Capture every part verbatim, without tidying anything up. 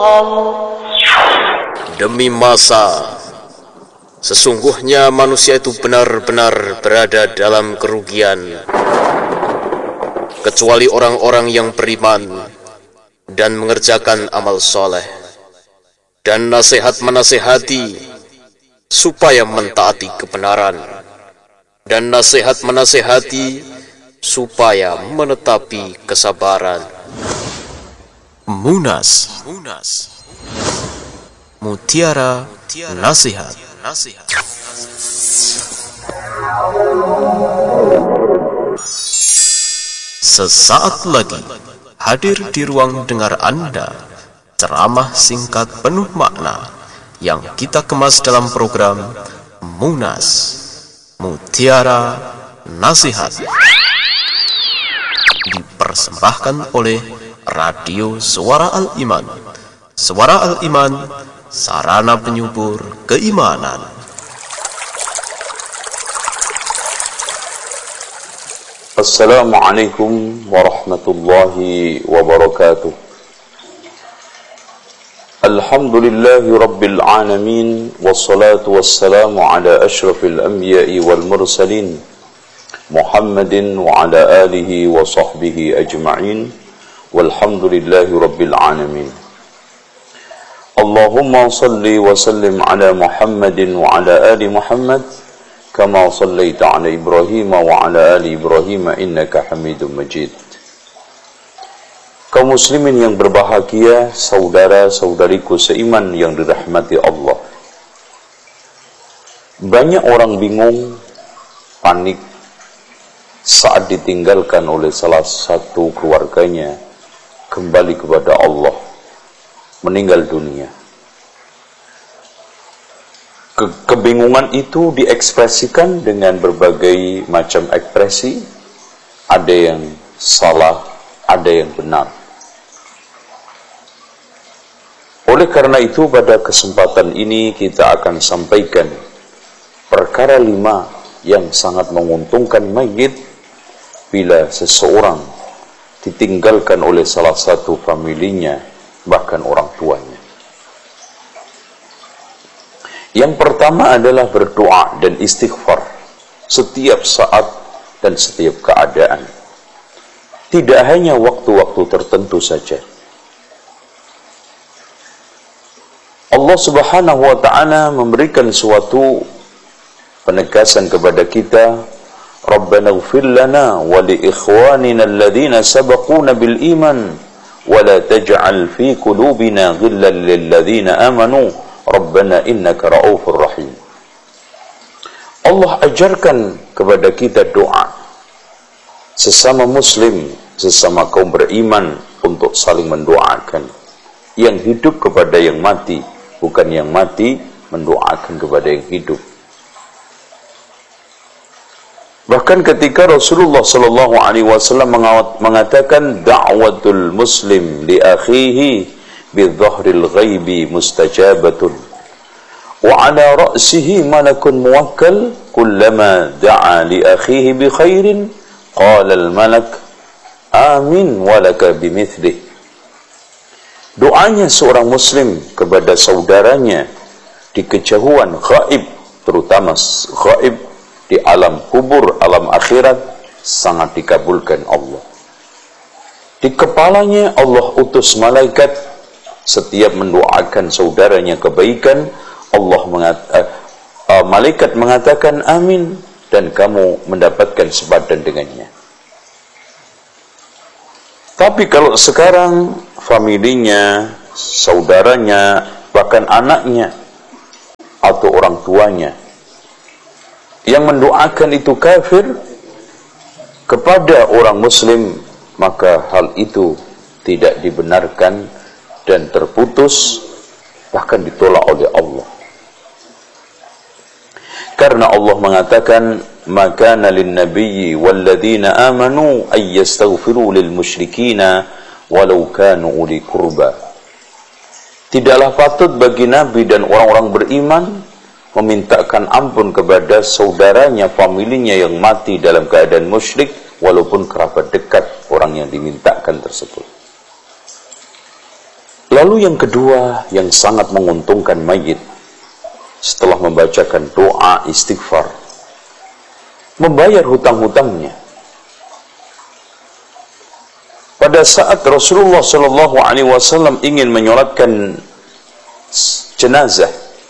Demi masa, sesungguhnya manusia itu benar-benar berada dalam kerugian, kecuali orang-orang yang beriman dan mengerjakan amal soleh, dan nasihat menasihati supaya mentaati kebenaran, dan nasihat menasihati supaya menetapi kesabaran. Munas, Munas. Mutiara Nasihat. Sesaat lagi hadir di ruang dengar Anda ceramah singkat penuh makna yang kita kemas dalam program Munas, Mutiara Nasihat, dipersembahkan oleh Radio Suara Al-Iman. Suara Al-Iman, sarana penyubur keimanan. Assalamualaikum warahmatullahi wabarakatuh. Alhamdulillahi rabbil alamin, wassalatu wassalamu ala ashrafil anbiya'i wal mursalin, Muhammadin wa ala alihi wa sahbihi ajma'in, walhamdulillahi rabbil alamin. Allahumma salli wa sallim ala Muhammadin wa ala ali Muhammad kama sallaita ala Ibrahim wa ala ali Ibrahim innaka Hamidum Majid. Kaum muslimin yang berbahagia, saudara-saudariku seiman yang dirahmati Allah. Banyak orang bingung, panik saat ditinggalkan oleh salah satu keluarganya kembali kepada Allah, meninggal dunia. Ke kebingungan itu diekspresikan dengan berbagai macam ekspresi. Ada yang salah, ada yang benar. Oleh karena itu, pada kesempatan ini kita akan sampaikan perkara lima yang sangat menguntungkan mayit bila seseorang ditinggalkan oleh salah satu familinya, bahkan orang tuanya. Yang pertama adalah berdoa dan istighfar setiap saat dan setiap keadaan. Tidak hanya waktu-waktu tertentu saja. Allah Subhanahu wa ta'ala memberikan suatu penegasan kepada kita, Rabbana ighfir lana wa li ikhwanina alladhina sabaquna bil iman wa la taj'al fi qulubina ghillan lil ladzina amanu Rabbana innaka ra'ufur rahim. Allah ajarkan kepada kita doa sesama muslim, sesama kaum beriman, untuk saling mendoakan. Yang hidup kepada yang mati, bukan yang mati mendoakan kepada yang hidup. Bahkan ketika Rasulullah sallallahu alaihi wasallam mengatakan da'watul muslim li akhihi bi dhahril ghaibi mustajabatun wa ala ra'sihi malakun muwakkal kullama da'a li akhihi bi khairin qala al malak amin walaka bimithlih. Doanya seorang muslim kepada saudaranya di kejauhan gaib, terutama gaib di alam kubur, alam akhirat, sangat dikabulkan Allah. Di kepalanya Allah utus malaikat, setiap mendoakan saudaranya kebaikan, Allah mengat, uh, uh, malaikat mengatakan amin, dan kamu mendapatkan sepadan dengannya. Tapi kalau sekarang familinya, saudaranya, bahkan anaknya atau orang tuanya yang mendoakan itu kafir kepada orang muslim, maka hal itu tidak dibenarkan dan terputus, bahkan ditolak oleh Allah. Karena Allah mengatakan, maka lin nabiyyi walladzina amanu ay yastaghfiru lil musyrikina walau kanu uli qurba. Tidaklah patut bagi nabi dan orang-orang beriman memintakan ampun kepada saudaranya, familinya yang mati dalam keadaan musyrik, walaupun kerabat dekat orang yang dimintakan tersebut. Lalu yang kedua yang sangat menguntungkan mayit setelah membacakan doa istighfar, membayar hutang-hutangnya. Pada saat Rasulullah Shallallahu Alaihi Wasallam ingin menyolatkan jenazah,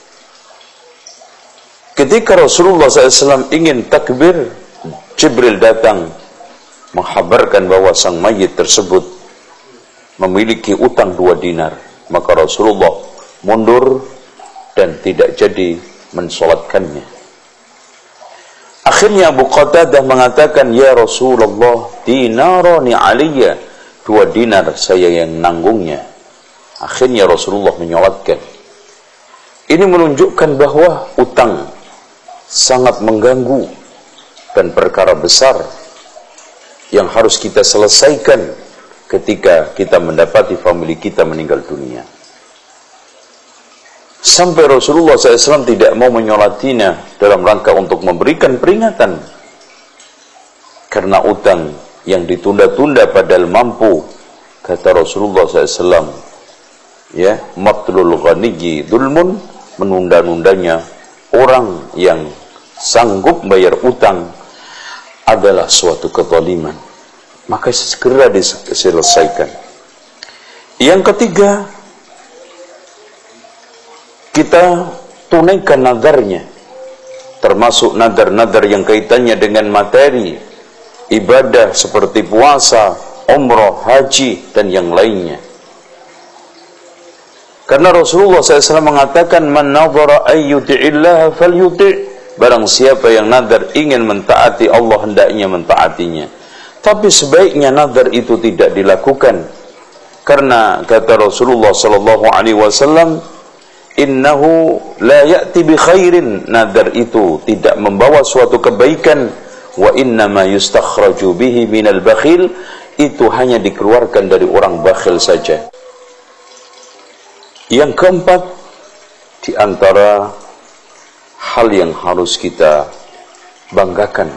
ketika Rasulullah Shallallahu Alaihi Wasallam ingin takbir, Jibril datang menghabarkan bahwa sang mayit tersebut memiliki utang dua dinar. Maka Rasulullah mundur dan tidak jadi mensolatkannya. Akhirnya Abu Qatadah mengatakan, ya Rasulullah, dinarani aliyya, dua dinar saya yang nanggungnya. Akhirnya Rasulullah menyolatkan. Ini menunjukkan bahwa utang sangat mengganggu dan perkara besar yang harus kita selesaikan ketika kita mendapati famili kita meninggal dunia. Sampai Rasulullah shallallahu alaihi wasallam tidak mau menyolatinya dalam rangka untuk memberikan peringatan karena utang yang ditunda-tunda padahal mampu. Kata Rasulullah shallallahu alaihi wasallam, ya, matlul ghaniyyi dzulmun, menunda-nundanya orang yang sanggup bayar utang adalah suatu kezaliman. Maka segera diselesaikan. Yang ketiga, kita tunaikan nadarnya, termasuk nadar-nadar yang kaitannya dengan materi ibadah seperti puasa, umrah, haji, dan yang lainnya. Karena Rasulullah shallallahu alaihi wasallam mengatakan, man nadhara ayyuti'illaha falyuti', barang siapa yang nadar ingin mentaati Allah, hendaknya mentaatinya. Tapi sebaiknya nadar itu tidak dilakukan, karena kata Rasulullah sallallahu alaihi wasallam, innahu la ya'ti bi khairin, nadar itu tidak membawa suatu kebaikan, wa innama yustakhraju bihi minal bakhil, itu hanya dikeluarkan dari orang bakhil saja. Yang keempat, di antara hal yang harus kita banggakan,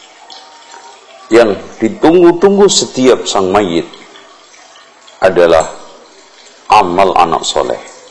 yang ditunggu-tunggu setiap sang mayit, adalah amal anak soleh.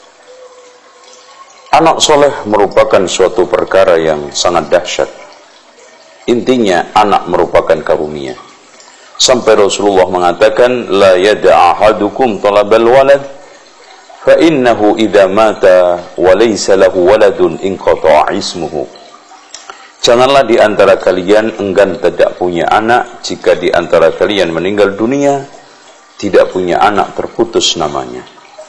Anak soleh merupakan suatu perkara yang sangat dahsyat. Intinya, anak merupakan karunia. Sampai Rasulullah mengatakan, la yada ahadukum talabal walad, fa innahu idza mata wa laysa lahu waladun inqata'a ismuhu. Janganlah di antara kalian enggan tidak punya anak, jika di antara kalian meninggal dunia tidak punya anak, terputus namanya.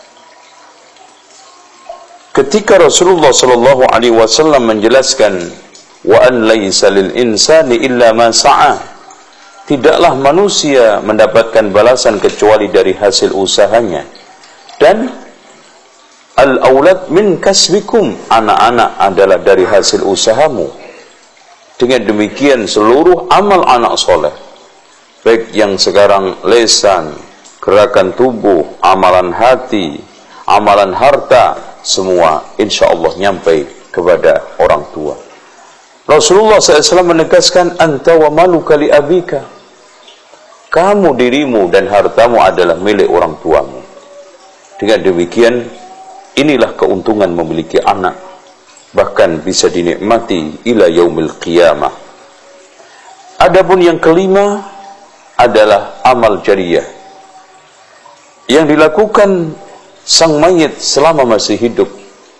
Ketika Rasulullah sallallahu alaihi wasallam menjelaskan, wa an laisa lil insani illa ma sa'a, tidaklah manusia mendapatkan balasan kecuali dari hasil usahanya, dan al aulad min kasbikum, anak-anak adalah dari hasil usahamu. Dengan demikian seluruh amal anak soleh, baik yang sekarang lesan, gerakan tubuh, amalan hati, amalan harta, semua insya Allah nyampe kepada orang tua. Rasulullah shallallahu alaihi wasallam menegaskan, anta wa maluka li abika, kamu, dirimu dan hartamu adalah milik orang tuamu. Dengan demikian, inilah keuntungan memiliki anak, bahkan bisa dinikmati ila yaumil qiyamah. Adapun yang kelima adalah amal jariyah yang dilakukan sang mayit selama masih hidup.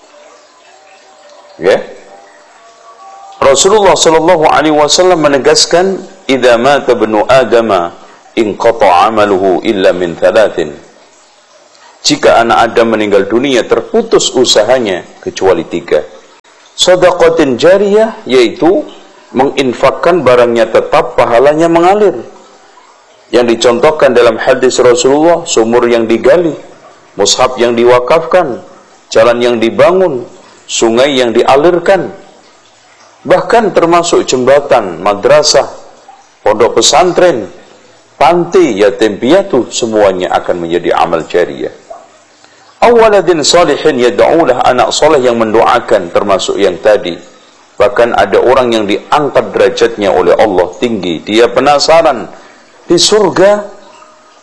Ya. Rasulullah sallallahu alaihi wasallam menegaskan, idza mata ibnu adama inqata'a amaluhu illa min thalathin. Jika anak Adam meninggal dunia, terputus usahanya kecuali tiga. Shadaqatin jariyah, yaitu menginfakkan barangnya tetap, pahalanya mengalir. Yang dicontohkan dalam hadis Rasulullah, sumur yang digali, mushaf yang diwakafkan, jalan yang dibangun, sungai yang dialirkan, bahkan termasuk jembatan, madrasah, pondok pesantren, panti, yatim piatu, semuanya akan menjadi amal jariyah. Awaladin salihin yad'ulah, anak soleh yang mendoakan, termasuk yang tadi. Bahkan ada orang yang diangkat derajatnya oleh Allah tinggi. Dia penasaran di surga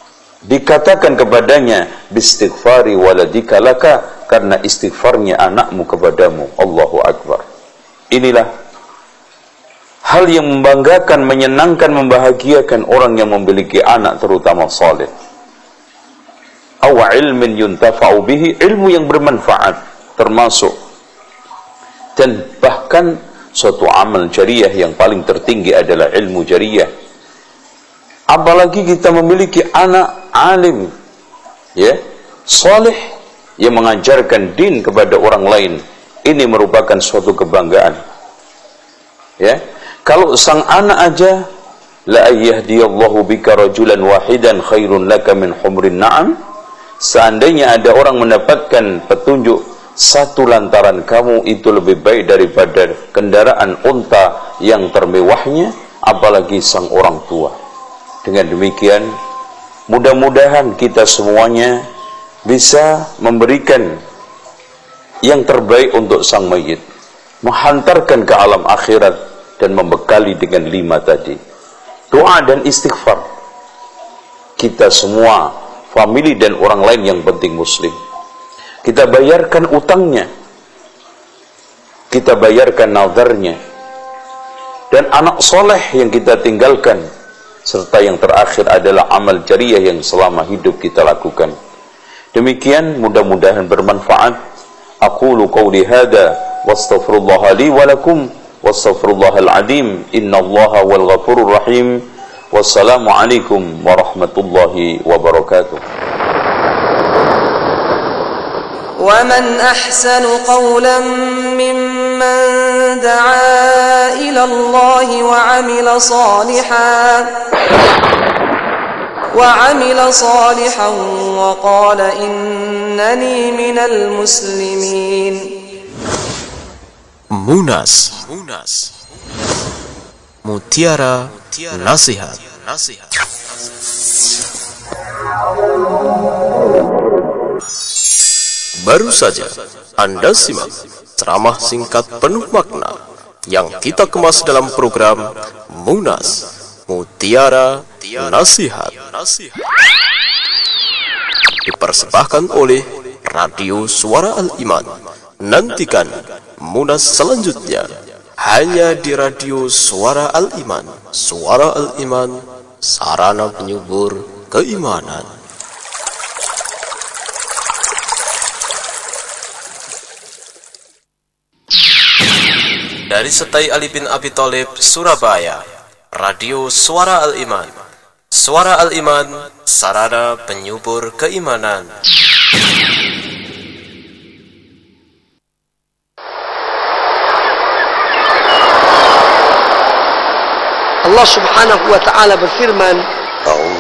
Dikatakan kepadanya, bistighfari waladika laka, karena istighfarnya anakmu kepadamu. Allahu Akbar. Inilah hal yang membanggakan, menyenangkan, membahagiakan orang yang memiliki anak terutama saleh. Aw ilmin yuntafa'u bihi, ilmu yang bermanfaat termasuk, dan bahkan suatu amal jariah yang paling tertinggi adalah ilmu jariah. Apalagi kita memiliki anak alim, ya, saleh, yang mengajarkan din kepada orang lain. Ini merupakan suatu kebanggaan. Ya, kalau sang anak aja, la ayyahdiyallahu bika rajulan wahidan khairun laka min humrin na'am. Seandainya ada orang mendapatkan petunjuk satu lantaran kamu, itu lebih baik daripada kendaraan unta yang termewahnya, apalagi sang orang tua. Dengan demikian, mudah-mudahan kita semuanya bisa memberikan yang terbaik untuk sang mayit, menghantarkan ke alam akhirat, dan membekali dengan lima tadi: doa dan istighfar. Kita semua, famili dan orang lain yang penting muslim, kita bayarkan utangnya, kita bayarkan nazarnya, dan anak soleh yang kita tinggalkan, serta yang terakhir adalah amal jariah yang selama hidup kita lakukan. Demikian, mudah-mudahan bermanfaat. Aqulu qawli hadha wastaghfirullah li wa lakum wastaghfirullahal azim, innallaha wal ghafurur rahim. Wassalamu alaikum warahmatullahi wabarakatuh. ومن أحسن قولا ممن دعا إلى الله وعمل صالحا وعمل صالحا وقال إنني من المسلمين. Munas, Mutiara Nasihat. Baru saja Anda simak ceramah singkat penuh makna yang kita kemas dalam program Munas, Mutiara Nasihat, dipersembahkan oleh Radio Suara Al-Iman. Nantikan Munas selanjutnya hanya di Radio Suara Al-Iman. Suara Al-Iman, sarana penyubur keimanan. Dari Setai Ali bin Abi Thalib, Surabaya, Radio Suara Al-Iman. Suara Al-Iman, sarana penyubur keimanan. Allah subhanahu wa ta'ala berfirman,